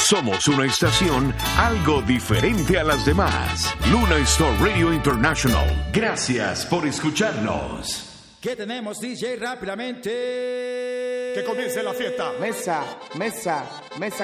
Somos una estación algo diferente a las demás. Luna Star Radio International. Gracias por escucharnos. ¿Qué tenemos, DJ? Rápidamente. Que comience la fiesta. Mesa